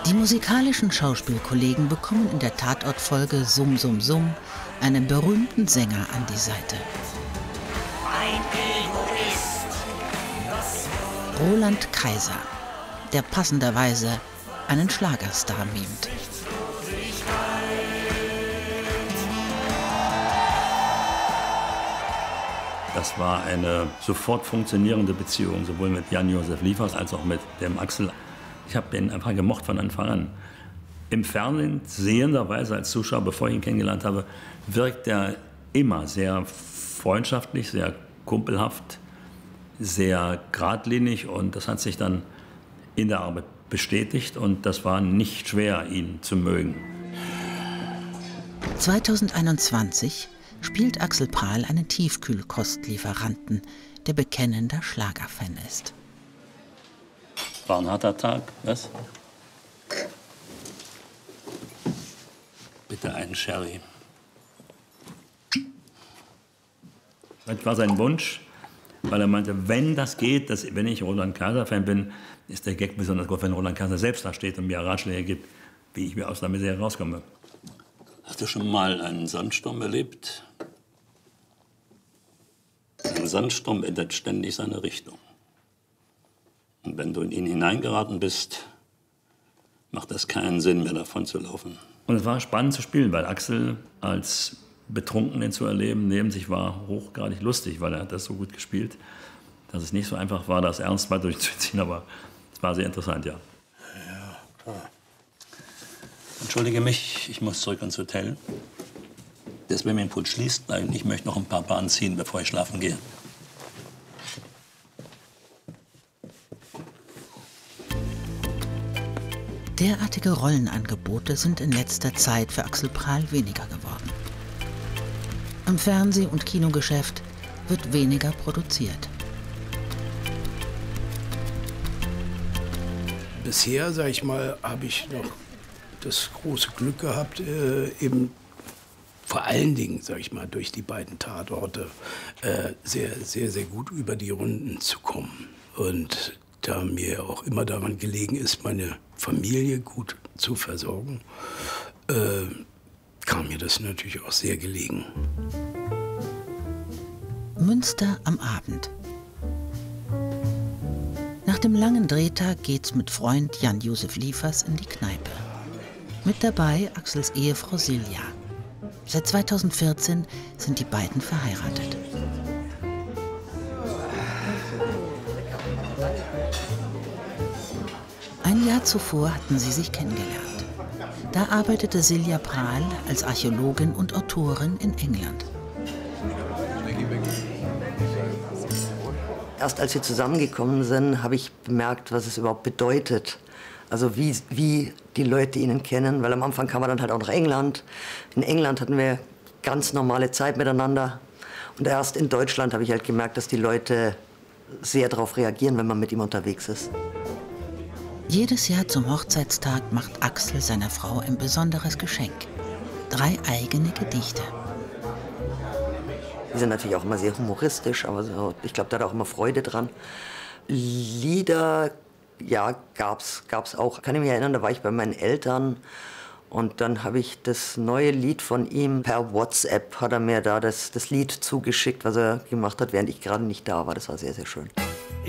Die musikalischen Schauspielkollegen bekommen in der Tatortfolge Summ, Summ, Summ einen berühmten Sänger an die Seite. Ein Egoist. Roland Kaiser, der passenderweise einen Schlagerstar mimt. Das war eine sofort funktionierende Beziehung, sowohl mit Jan-Josef Liefers als auch mit dem Axel. Ich habe den einfach gemocht von Anfang an. Im Fernsehen, sehenderweise als Zuschauer, bevor ich ihn kennengelernt habe, wirkt er immer sehr freundschaftlich, sehr kumpelhaft, sehr geradlinig. Und das hat sich dann in der Arbeit bestätigt. Und das war nicht schwer, ihn zu mögen. 2021 spielt Axel Prahl einen Tiefkühlkostlieferanten, der bekennender Schlagerfan ist. War ein harter Tag, was? Bitte einen Sherry. Das war sein Wunsch, weil er meinte, wenn das geht, wenn ich Roland Kaiser-Fan bin, ist der Gag besonders gut, wenn Roland Kaiser selbst da steht und mir Ratschläge gibt, wie ich mir aus der Misere rauskomme. Hast du schon mal einen Sandsturm erlebt? Ein Sandsturm ändert ständig seine Richtung. Und wenn du in ihn hineingeraten bist, macht es keinen Sinn mehr, davon zu laufen. Und es war spannend zu spielen, weil Axel als Betrunkenen zu erleben neben sich war hochgradig lustig, weil er hat das so gut gespielt, dass es nicht so einfach war, das ernst mal durchzuziehen, aber es war sehr interessant, ja. Ja, klar. Entschuldige mich, ich muss zurück ins Hotel. Der Swimmingpool schließt und ich möchte noch ein paar Bahnen ziehen, bevor ich schlafen gehe. Derartige Rollenangebote sind in letzter Zeit für Axel Prahl weniger geworden. Im Fernseh- und Kinogeschäft wird weniger produziert. Bisher, sag ich mal, habe ich noch das große Glück gehabt, eben vor allen Dingen, sag ich mal, durch die beiden Tatorte sehr, sehr, sehr gut über die Runden zu kommen. Und da mir auch immer daran gelegen ist, meine Familie gut zu versorgen, kam mir das natürlich auch sehr gelegen. Münster am Abend. Nach dem langen Drehtag geht's mit Freund Jan-Josef Liefers in die Kneipe. Mit dabei Axels Ehefrau Silja. Seit 2014 sind die beiden verheiratet. Ein Jahr zuvor hatten sie sich kennengelernt. Da arbeitete Silja Prahl als Archäologin und Autorin in England. Erst als wir zusammengekommen sind, habe ich bemerkt, was es überhaupt bedeutet. Also wie die Leute ihn kennen, weil am Anfang kam er dann halt auch nach England. In England hatten wir ganz normale Zeit miteinander. Und erst in Deutschland habe ich halt gemerkt, dass die Leute sehr darauf reagieren, wenn man mit ihm unterwegs ist. Jedes Jahr zum Hochzeitstag macht Axel seiner Frau ein besonderes Geschenk. 3 eigene Gedichte. Die sind natürlich auch immer sehr humoristisch, aber so, ich glaube, da hat er auch immer Freude dran. Lieder, ja, gab's auch. Ich kann mich erinnern, da war ich bei meinen Eltern und dann habe ich das neue Lied von ihm per WhatsApp, hat er mir da das Lied zugeschickt, was er gemacht hat, während ich gerade nicht da war. Das war sehr, sehr schön.